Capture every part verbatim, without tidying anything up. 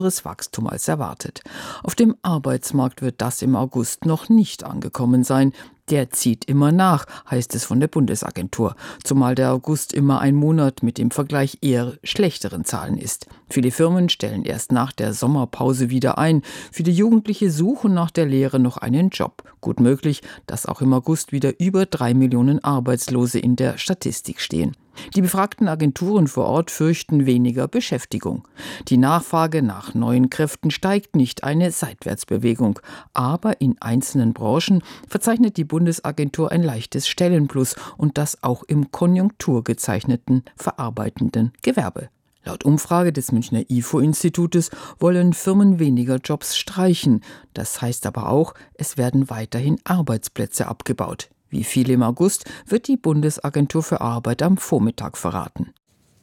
Wachstum als erwartet. Auf dem Arbeitsmarkt wird das im August noch nicht angekommen sein. Der zieht immer nach, heißt es von der Bundesagentur, zumal der August immer ein Monat mit im Vergleich eher schlechteren Zahlen ist. Viele Firmen stellen erst nach der Sommerpause wieder ein. Viele Jugendliche suchen nach der Lehre noch einen Job. Gut möglich, dass auch im August wieder über drei Millionen Arbeitslose in der Statistik stehen. Die befragten Agenturen vor Ort fürchten weniger Beschäftigung. Die Nachfrage nach neuen Kräften steigt nicht, eine Seitwärtsbewegung. Aber in einzelnen Branchen verzeichnet die Bundesagentur ein leichtes Stellenplus und das auch im konjunkturgezeichneten verarbeitenden Gewerbe. Laut Umfrage des Münchner I F O-Institutes wollen Firmen weniger Jobs streichen. Das heißt aber auch, es werden weiterhin Arbeitsplätze abgebaut. Wie viele im August, wird die Bundesagentur für Arbeit am Vormittag verraten.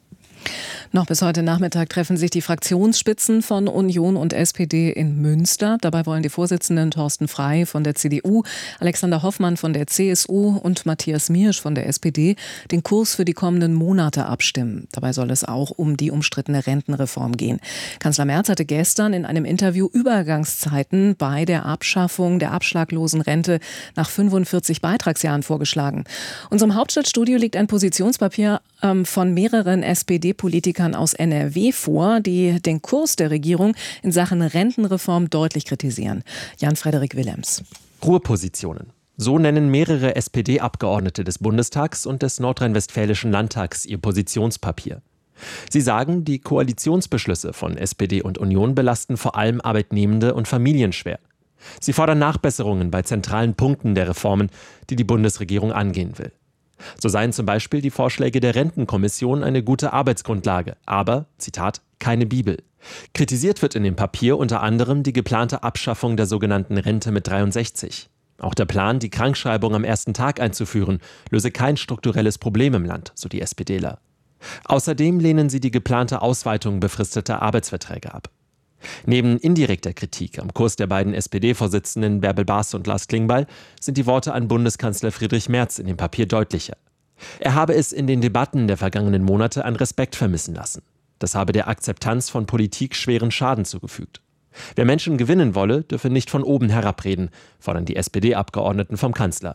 Noch bis heute Nachmittag treffen sich die Fraktionsspitzen von Union und S P D in Münster. Dabei wollen die Vorsitzenden Thorsten Frey von der C D U, Alexander Hoffmann von der C S U und Matthias Miersch von der S P D den Kurs für die kommenden Monate abstimmen. Dabei soll es auch um die umstrittene Rentenreform gehen. Kanzler Merz hatte gestern in einem Interview Übergangszeiten bei der Abschaffung der abschlaglosen Rente nach fünfundvierzig Beitragsjahren vorgeschlagen. Unserem Hauptstadtstudio liegt ein Positionspapier ähm, von mehreren S P D-Politikern aus N R W vor, die den Kurs der Regierung in Sachen Rentenreform deutlich kritisieren. Jan-Frederik Willems. Ruhepositionen. So nennen mehrere S P D-Abgeordnete des Bundestags und des Nordrhein-Westfälischen Landtags ihr Positionspapier. Sie sagen, die Koalitionsbeschlüsse von S P D und Union belasten vor allem Arbeitnehmende und Familien schwer. Sie fordern Nachbesserungen bei zentralen Punkten der Reformen, die die Bundesregierung angehen will. So seien zum Beispiel die Vorschläge der Rentenkommission eine gute Arbeitsgrundlage, aber, Zitat, keine Bibel. Kritisiert wird in dem Papier unter anderem die geplante Abschaffung der sogenannten Rente mit dreiundsechzig. Auch der Plan, die Krankschreibung am ersten Tag einzuführen, löse kein strukturelles Problem im Land, so die SPDler. Außerdem lehnen sie die geplante Ausweitung befristeter Arbeitsverträge ab. Neben indirekter Kritik am Kurs der beiden S P D-Vorsitzenden Bärbel Baas und Lars Klingbeil sind die Worte an Bundeskanzler Friedrich Merz in dem Papier deutlicher. Er habe es in den Debatten der vergangenen Monate an Respekt vermissen lassen. Das habe der Akzeptanz von Politik schweren Schaden zugefügt. Wer Menschen gewinnen wolle, dürfe nicht von oben herabreden, fordern die S P D-Abgeordneten vom Kanzler.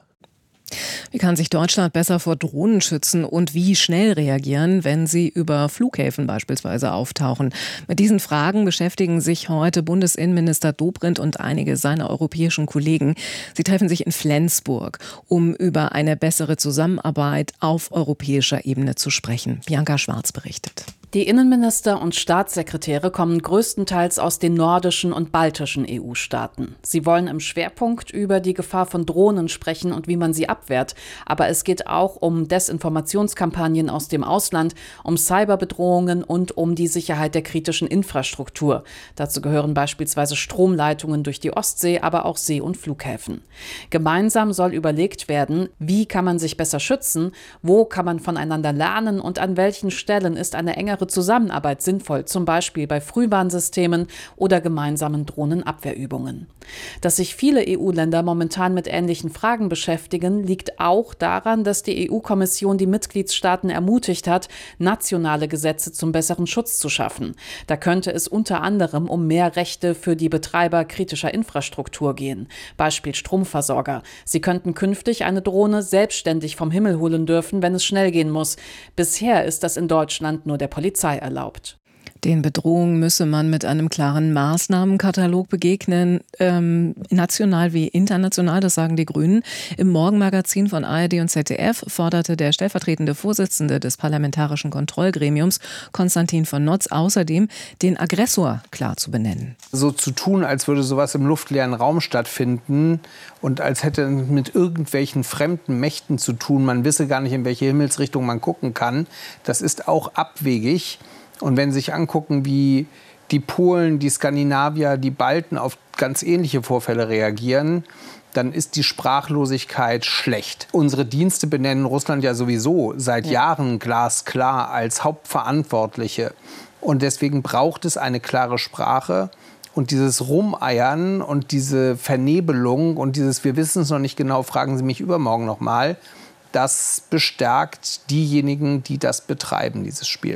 Wie kann sich Deutschland besser vor Drohnen schützen und wie schnell reagieren, wenn sie über Flughäfen beispielsweise auftauchen? Mit diesen Fragen beschäftigen sich heute Bundesinnenminister Dobrindt und einige seiner europäischen Kollegen. Sie treffen sich in Flensburg, um über eine bessere Zusammenarbeit auf europäischer Ebene zu sprechen. Bianca Schwarz berichtet. Die Innenminister und Staatssekretäre kommen größtenteils aus den nordischen und baltischen E U-Staaten. Sie wollen im Schwerpunkt über die Gefahr von Drohnen sprechen und wie man sie abwehrt. Aber es geht auch um Desinformationskampagnen aus dem Ausland, um Cyberbedrohungen und um die Sicherheit der kritischen Infrastruktur. Dazu gehören beispielsweise Stromleitungen durch die Ostsee, aber auch See- und Flughäfen. Gemeinsam soll überlegt werden, wie kann man sich besser schützen, wo kann man voneinander lernen und an welchen Stellen ist eine engere Zusammenarbeit sinnvoll, zum Beispiel bei Frühwarnsystemen oder gemeinsamen Drohnenabwehrübungen. Dass sich viele E U-Länder momentan mit ähnlichen Fragen beschäftigen, liegt auch daran, dass die E U-Kommission die Mitgliedstaaten ermutigt hat, nationale Gesetze zum besseren Schutz zu schaffen. Da könnte es unter anderem um mehr Rechte für die Betreiber kritischer Infrastruktur gehen. Beispiel Stromversorger. Sie könnten künftig eine Drohne selbstständig vom Himmel holen dürfen, wenn es schnell gehen muss. Bisher ist das in Deutschland nur der Polizei erlaubt. Den Bedrohungen müsse man mit einem klaren Maßnahmenkatalog begegnen, ähm, national wie international, das sagen die Grünen. Im Morgenmagazin von A R D und Z D F forderte der stellvertretende Vorsitzende des Parlamentarischen Kontrollgremiums, Konstantin von Notz, außerdem, den Aggressor klar zu benennen. So zu tun, als würde sowas im luftleeren Raum stattfinden und als hätte es mit irgendwelchen fremden Mächten zu tun, man wisse gar nicht, in welche Himmelsrichtung man gucken kann, das ist auch abwegig. Und wenn Sie sich angucken, wie die Polen, die Skandinavier, die Balten auf ganz ähnliche Vorfälle reagieren, dann ist die Sprachlosigkeit schlecht. Unsere Dienste benennen Russland ja sowieso seit Jahren glasklar als Hauptverantwortliche. Und deswegen braucht es eine klare Sprache. Und dieses Rumeiern und diese Vernebelung und dieses Wir wissen es noch nicht genau, fragen Sie mich übermorgen noch mal, das bestärkt diejenigen, die das betreiben, dieses Spiel.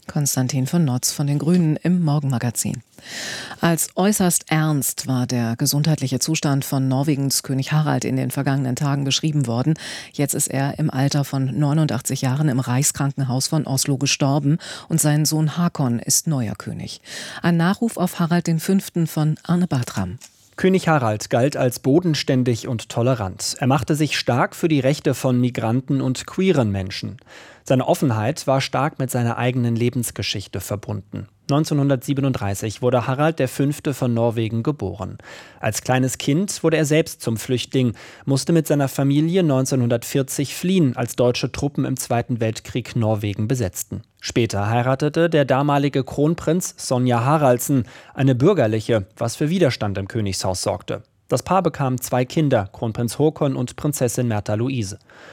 Konstantin von Notz von den Grünen im Morgenmagazin. Als äußerst ernst war der gesundheitliche Zustand von Norwegens König Harald in den vergangenen Tagen beschrieben worden. Jetzt ist er im Alter von neunundachtzig Jahren im Reichskrankenhaus von Oslo gestorben und sein Sohn Hakon ist neuer König. Ein Nachruf auf Harald den Fünften von Arne Bartram. König Harald galt als bodenständig und tolerant. Er machte sich stark für die Rechte von Migranten und queeren Menschen. Seine Offenheit war stark mit seiner eigenen Lebensgeschichte verbunden. neunzehnhundertsiebenunddreißig wurde Harald der Fünfte von Norwegen geboren. Als kleines Kind wurde er selbst zum Flüchtling, musste mit seiner Familie neunzehnhundertvierzig fliehen, als deutsche Truppen im Zweiten Weltkrieg Norwegen besetzten. Später heiratete der damalige Kronprinz Sonja Haraldsen, eine bürgerliche, was für Widerstand im Königshaus sorgte. Das Paar bekam zwei Kinder, Kronprinz Håkon und Prinzessin Märtha Louise.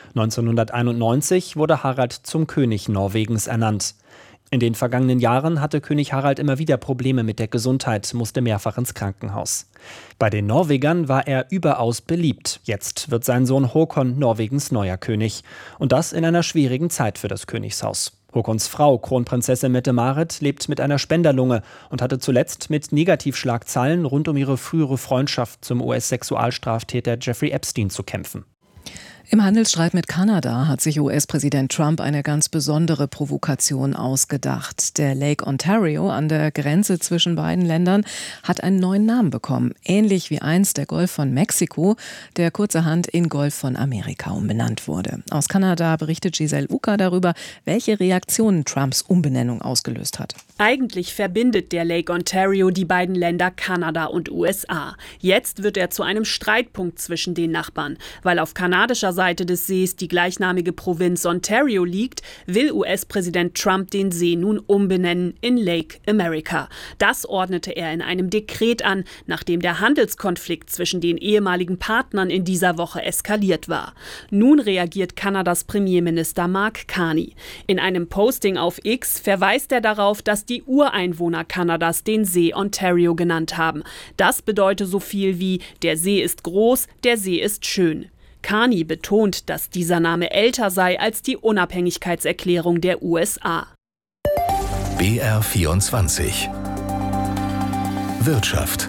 neunzehnhunderteinundneunzig wurde Harald zum König Norwegens ernannt. In den vergangenen Jahren hatte König Harald immer wieder Probleme mit der Gesundheit, musste mehrfach ins Krankenhaus. Bei den Norwegern war er überaus beliebt. Jetzt wird sein Sohn Håkon Norwegens neuer König. Und das in einer schwierigen Zeit für das Königshaus. Håkons Frau, Kronprinzessin Mette-Marit, lebt mit einer Spenderlunge und hatte zuletzt mit Negativschlagzeilen rund um ihre frühere Freundschaft zum U S-Sexualstraftäter Jeffrey Epstein zu kämpfen. Im Handelsstreit mit Kanada hat sich U S-Präsident Trump eine ganz besondere Provokation ausgedacht. Der Lake Ontario an der Grenze zwischen beiden Ländern hat einen neuen Namen bekommen. Ähnlich wie einst der Golf von Mexiko, der kurzerhand in Golf von Amerika umbenannt wurde. Aus Kanada berichtet Giselle Uka darüber, welche Reaktionen Trumps Umbenennung ausgelöst hat. Eigentlich verbindet der Lake Ontario die beiden Länder Kanada und U S A. Jetzt wird er zu einem Streitpunkt zwischen den Nachbarn, weil auf kanadischer Seite des Sees die gleichnamige Provinz Ontario liegt, will U S-Präsident Trump den See nun umbenennen in Lake America. Das ordnete er in einem Dekret an, nachdem der Handelskonflikt zwischen den ehemaligen Partnern in dieser Woche eskaliert war. Nun reagiert Kanadas Premierminister Mark Carney. In einem Posting auf X verweist er darauf, dass die Ureinwohner Kanadas den See Ontario genannt haben. Das bedeutet so viel wie: Der See ist groß, der See ist schön. Carney betont, dass dieser Name älter sei als die Unabhängigkeitserklärung der U S A. B R vierundzwanzig Wirtschaft.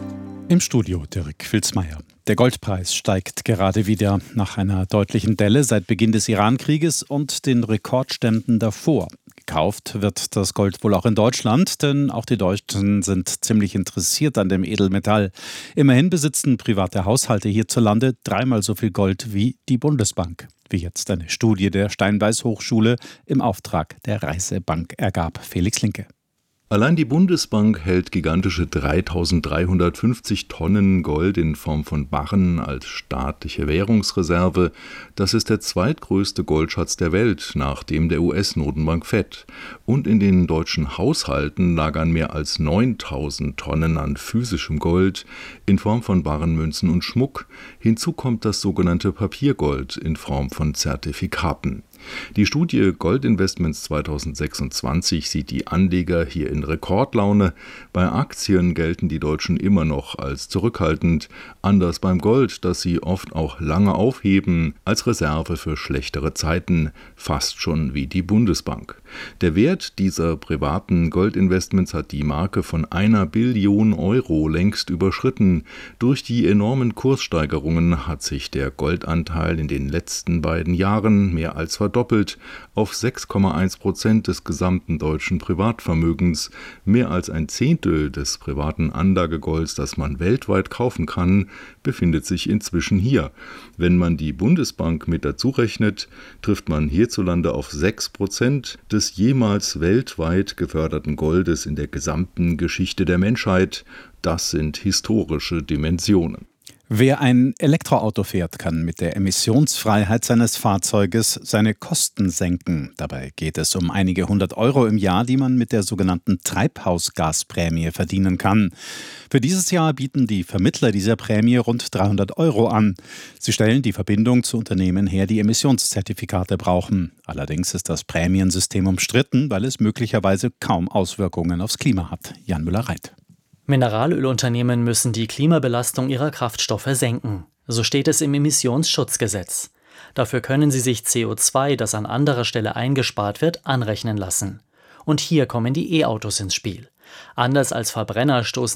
Im Studio Dirk Filzmeier. Der Goldpreis steigt gerade wieder nach einer deutlichen Delle seit Beginn des Iran-Krieges und den Rekordständen davor. Gekauft wird das Gold wohl auch in Deutschland, denn auch die Deutschen sind ziemlich interessiert an dem Edelmetall. Immerhin besitzen private Haushalte hierzulande dreimal so viel Gold wie die Bundesbank, wie jetzt eine Studie der Steinbeis-Hochschule im Auftrag der Reisebank ergab. Felix Linke. Allein die Bundesbank hält gigantische dreitausenddreihundertfünfzig Tonnen Gold in Form von Barren als staatliche Währungsreserve. Das ist der zweitgrößte Goldschatz der Welt nach dem der U S-Notenbank Fed. Und in den deutschen Haushalten lagern mehr als neuntausend Tonnen an physischem Gold in Form von Barrenmünzen und Schmuck. Hinzu kommt das sogenannte Papiergold in Form von Zertifikaten. Die Studie Goldinvestments zweitausendsechsundzwanzig sieht die Anleger hier in Rekordlaune. Bei Aktien gelten die Deutschen immer noch als zurückhaltend, anders beim Gold, das sie oft auch lange aufheben, als Reserve für schlechtere Zeiten, fast schon wie die Bundesbank. Der Wert dieser privaten Goldinvestments hat die Marke von einer Billion Euro längst überschritten. Durch die enormen Kurssteigerungen hat sich der Goldanteil in den letzten beiden Jahren mehr als verdoppelt auf sechs Komma eins Prozent des gesamten deutschen Privatvermögens. Mehr als ein Zehntel des privaten Anlagegolds, das man weltweit kaufen kann, befindet sich inzwischen hier. Wenn man die Bundesbank mit dazu rechnet, trifft man hierzulande auf sechs Prozent des jemals weltweit geförderten Goldes in der gesamten Geschichte der Menschheit. Das sind historische Dimensionen. Wer ein Elektroauto fährt, kann mit der Emissionsfreiheit seines Fahrzeuges seine Kosten senken. Dabei geht es um einige hundert Euro im Jahr, die man mit der sogenannten Treibhausgasprämie verdienen kann. Für dieses Jahr bieten die Vermittler dieser Prämie rund dreihundert Euro an. Sie stellen die Verbindung zu Unternehmen her, die Emissionszertifikate brauchen. Allerdings ist das Prämiensystem umstritten, weil es möglicherweise kaum Auswirkungen aufs Klima hat. Jan Müller-Reit. Mineralölunternehmen müssen die Klimabelastung ihrer Kraftstoffe senken. So steht es im Emissionsschutzgesetz. Dafür können sie sich C O zwei, das an anderer Stelle eingespart wird, anrechnen lassen. Und hier kommen die E-Autos ins Spiel. Anders als Verbrenner stoßen